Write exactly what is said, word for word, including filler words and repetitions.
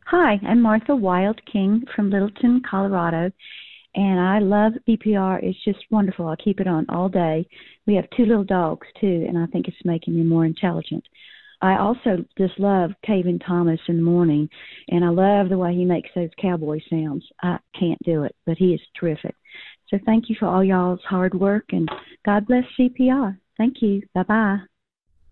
Hi, I'm Martha Wild King from Littleton, Colorado, and I love B P R. It's just wonderful. I keep it on all day. We have two little dogs, too, and I think it's making me more intelligent. I also just love Taven Thomas in the morning, and I love the way he makes those cowboy sounds. I can't do it, but he is terrific. So thank you for all y'all's hard work, and God bless C P R. Thank you. Bye-bye.